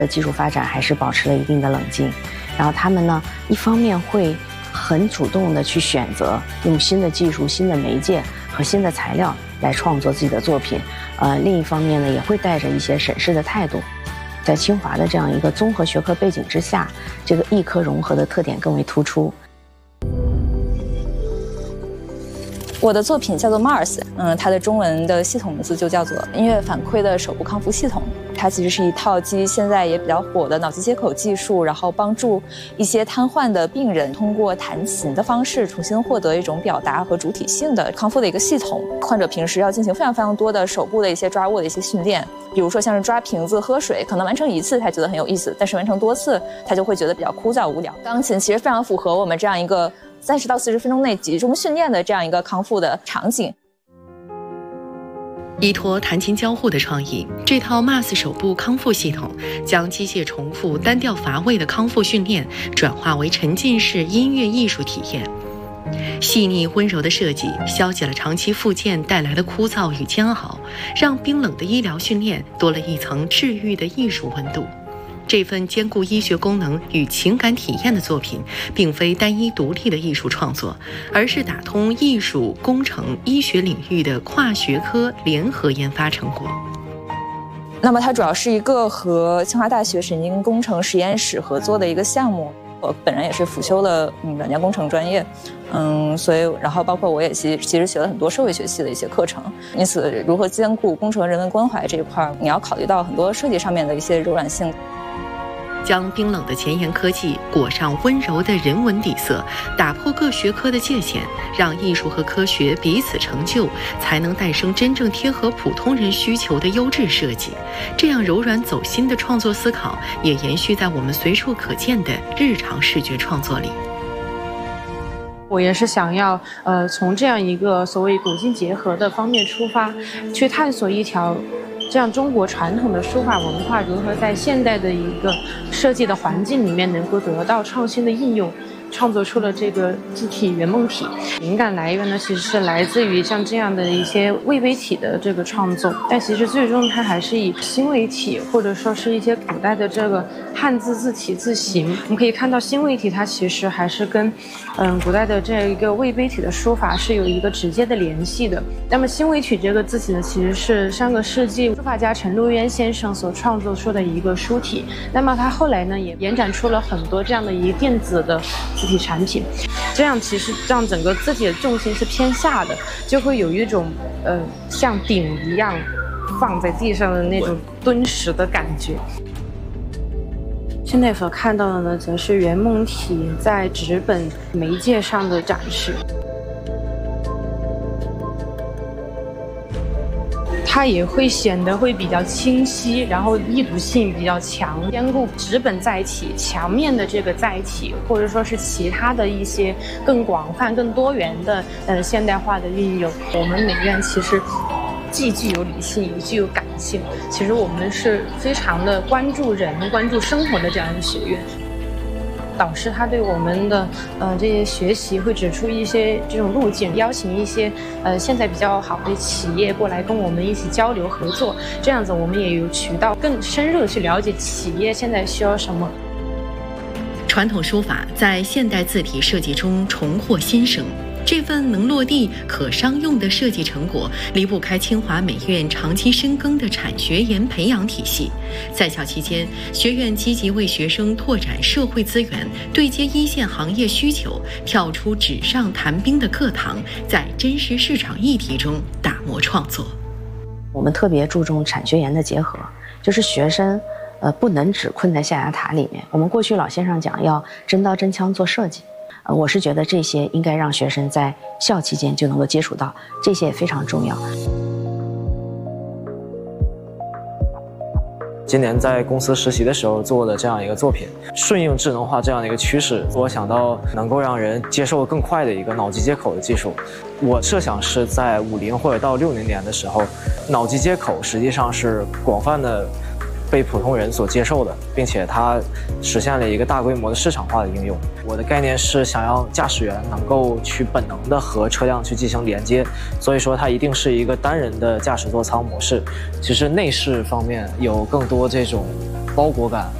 的技术发展还是保持了一定的冷静，然后他们呢，一方面会很主动的去选择用新的技术、新的媒介和新的材料来创作自己的作品，另一方面呢，也会带着一些审视的态度。在清华的这样一个综合学科背景之下，这个艺科融合的特点更为突出。 我的作品叫做 Mars， 它的中文的系统名字就叫做音乐反馈的手部康复系统。它其实是一套基于现在也比较火的脑机接口技术，然后帮助一些瘫痪的病人通过弹琴的方式重新获得一种表达和主体性的康复的一个系统。患者平时要进行非常多的手部的一些抓握的一些训练，比如说像是抓瓶子、喝水，可能完成1次他觉得很有意思，但是完成多次他就会觉得比较枯燥无聊。钢琴其实非常符合我们这样一个30到40分钟内集中训练的这样一个康复的场景。 依托弹琴交互的创意，这套 Mars 手部康复系统将机械重复、单调乏味的康复训练转化为沉浸式音乐艺术体验。细腻温柔的设计消解了长期复健带来的枯燥与煎熬，让冰冷的医疗训练多了一层治愈的艺术温度。这份兼顾医学功能与情感体验的作品，并非单一独立的艺术创作，而是打通艺术、工程、医学领域的跨学科联合研发成果。 那么它主要是一个和清华大学神经工程实验室合作的一个项目。我本人也是辅修了软件工程专业，所以然后包括我也其实学了很多社会学系的一些课程，因此如何兼顾工程人文关怀这一块，你要考虑到很多设计上面的一些柔软性。 将冰冷的前沿科技裹上温柔的人文底色，打破各学科的界限，让艺术和科学彼此成就，才能诞生真正贴合普通人需求的优质设计。这样柔软走心的创作思考，也延续在我们随处可见的日常视觉创作里。 我也是想要从这样一个所谓古今结合的方面出发，去探索一条这样中国传统的书法文化如何在现代的一个设计的环境里面能够得到创新的应用，创作出了这个字体圆梦体。灵感来源呢，其实是来自于像这样的一些魏碑体的这个创作，但其实最终它还是以新魏体或者说是一些古代的这个汉字字体字形。我们可以看到新魏体它其实还是跟古代的这一个魏碑体的书法是有一个直接的联系的。那么新魏体这个字体呢，其实是上个世纪书法家陈陆渊先生所创作出的一个书体。那么他后来呢，也延展出了很多这样的一个电子的字体产品，这样其实让整个字体的重心是偏下的，就会有一种像鼎一样放在地上的那种敦实的感觉。现在所看到的呢，则是圆梦体在纸本媒介上的展示。它也会显得会比较清晰，然后易读性比较强，兼顾纸本载体、墙面的这个载体，或者说是其他的一些更广泛、更多元的现代化的运用。我们美院其实既具有理性，也具有感性。其实我们是非常的关注人、关注生活的这样一个学院。导师他对我们的这些学习会指出一些这种路径，邀请一些现在比较好的企业过来跟我们一起交流合作，这样子我们也有渠道更深入去了解企业现在需要什么。 传统书法在现代字体设计中重获新生。这份能落地、可商用的设计成果，离不开清华美院长期深耕的产学研培养体系。在校期间，学院积极为学生拓展社会资源，对接一线行业需求，跳出纸上谈兵的课堂，在真实市场议题中打磨创作。 我们特别注重产学研的结合，就是学生不能只困在象牙塔里面。我们过去老先生讲要真刀真枪做设计。我是觉得这些应该让学生在校期间就能够接触到，这些也非常重要。 今年在公司实习的时候做的这样一个作品，顺应智能化这样的一个趋势，我想到能够让人接受更快的一个脑机接口的技术。我设想是在50或者到60年的时候，脑机接口实际上是广泛的被普通人所接受的，并且它实现了一个大规模的市场化的应用。我的概念是想要驾驶员能够去本能的和车辆去进行连接，所以说它一定是一个单人的驾驶座舱模式。其实内饰方面有更多这种包裹感